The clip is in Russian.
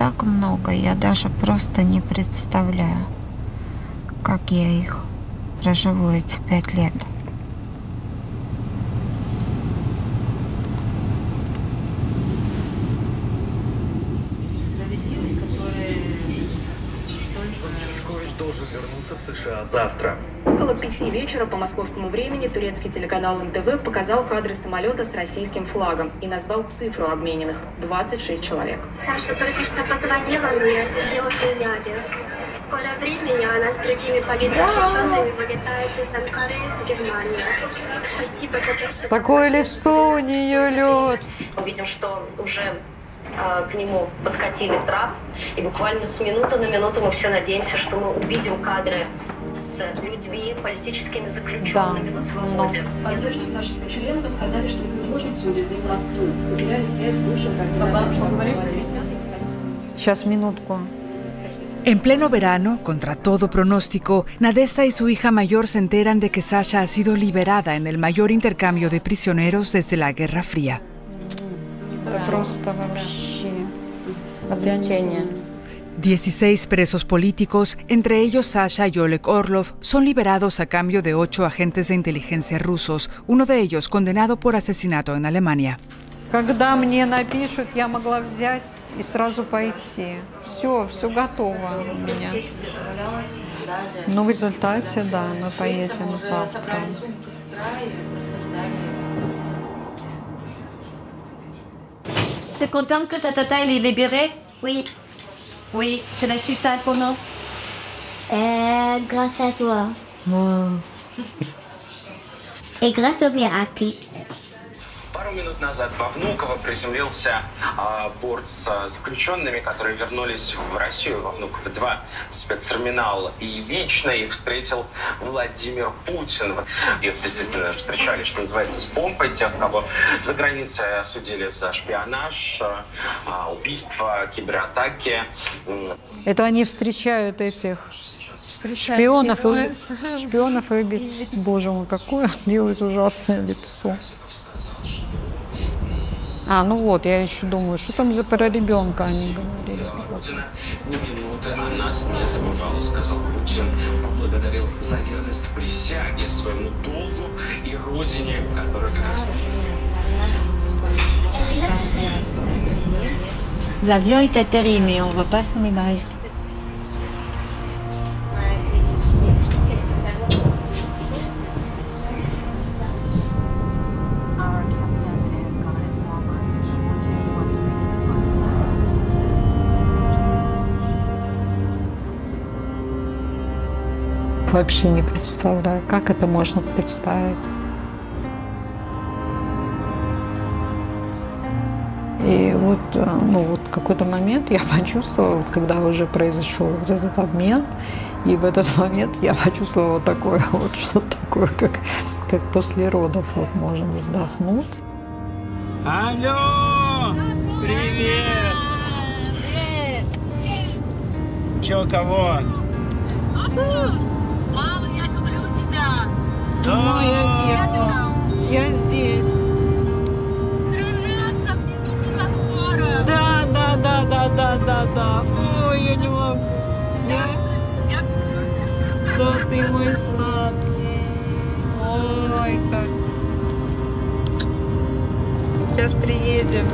так много, я даже просто не представляю, как я их проживу эти 5 лет. Должен вернуться в США завтра. Около 5 вечера по московскому времени турецкий телеканал НТВ показал кадры самолета с российским флагом и назвал цифру обмененных – 26 человек. Саша только что позвонила мне, видео сняли. В скором времени она с другими политзаключенными вылетает из Анкары в Германию. Спасибо за то, что... Такое лицо у нее, Лёд. Увидим, что уже к нему подкатили трап, и буквально с минуты на минуту мы все надеемся, что мы увидим кадры с людьми, политическими заключенными на свободе. Поддержки Саши Скочеленко сказали, что художницу увезли в Москву. Потеряли связь с бывшим координатором штаба. Сейчас, минутку. En pleno verano, contra todo pronóstico, Nadezhda y su hija mayor se enteran de que Sasha ha sido liberada en el mayor intercambio de prisioneros desde la Guerra Fría. Просто вообще облегчение. 16 presos políticos, entre ellos Sasha y Oleg Orlov, son liberados a cambio de 8 agentes de inteligencia rusos, uno de ellos condenado por asesinato en Alemania. Когда мне напишут, я могла взять и сразу пойти. Все готово у меня. Но в результате, да, мы поедем завтра. T'es contente que ta tata elle est libérée? Oui, Oui. Tu l'as su ça comment? grâce à toi. Et grâce au miracle. Пару минут назад во Внуково приземлился борт с заключенными, которые вернулись в Россию, во Внуково-2 спецтерминал. И лично их встретил Владимир Путин. Их действительно встречали, что называется, с помпой. Тех, кого за границей осудили за шпионаж, убийство, кибератаки. Это они встречают этих шпионов и убийц. Боже мой, какое делает ужасное лицо. Ну вот, я еще думаю, что там за про ребенка они говорили. Ни минуты о нас не забывала, сказал Путин. Поблагодарил за верность присяге, своему долгу и родине, которая как раз... L'avion est atterri, mais on voit pas son image. Вообще не представляю, как это можно представить. И вот в какой-то момент я почувствовала, когда уже произошел вот этот обмен, и в этот момент я почувствовала вот такое вот, что-то такое, как после родов, вот можно вздохнуть. Алло! Привет! Чё, кого? Мама, я люблю тебя. Моя девочка, я здесь. Привет, тебя скоро. Да. Ой, я не могу. Да ты мой сладкий. Ой, как. Сейчас приедем.